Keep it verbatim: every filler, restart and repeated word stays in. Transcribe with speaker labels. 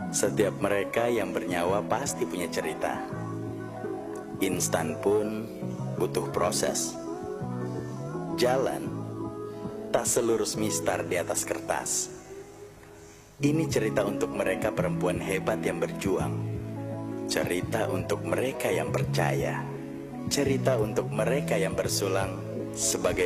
Speaker 1: Setiap mereka yang bernyawa pasti punya cerita. Instan pun butuh proses. Jalan tak selurus mistar di atas kertas. Ini cerita untuk mereka perempuan hebat yang berjuang. Cerita untuk mereka yang percaya. Cerita untuk mereka yang bersulang sebagai